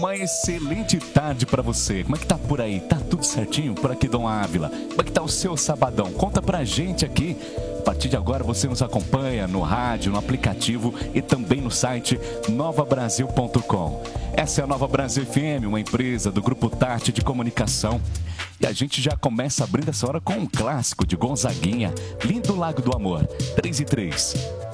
Uma excelente tarde para você. Como é que tá por aí? Tá tudo certinho por aqui, Dom Ávila? Como é que tá o seu sabadão? Conta pra gente aqui. A partir de agora você nos acompanha no rádio, no aplicativo e também no site novabrasil.com. Essa é a Nova Brasil FM, uma empresa do Grupo Tarte de Comunicação. E a gente já começa abrindo essa hora com um clássico de Gonzaguinha, Lindo Lago do Amor, 3 e 3.